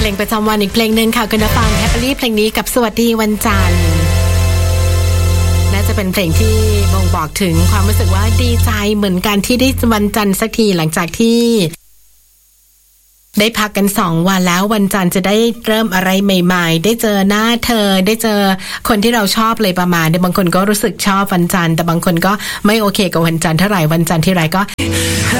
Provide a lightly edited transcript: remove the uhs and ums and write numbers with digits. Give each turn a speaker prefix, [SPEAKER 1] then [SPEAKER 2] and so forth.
[SPEAKER 1] ลงประจำวันอีกเพลงหนึ่งค่ะคุณผู้ฟังแฮปปี้เพลงนี้กับสวัสดีวันจันทร์น่าจะเป็นเพลงที่บ่งบอกถึงความรู้สึกว่าดีใจเหมือนกันที่ได้วันจันทร์สักทีหลังจากที่ได้พักกัน2 วันแล้ววันจันทร์จะได้เริ่มอะไรใหม่ๆได้เจอหน้าเธอได้เจอคนที่เราชอบเลยประมาณบางคนก็รู้สึกชอบวันจันทร์แต่บางคนก็ไม่โอเคกับวันจันทร์เท่าไหร่วันจันทร์ที่ไรก็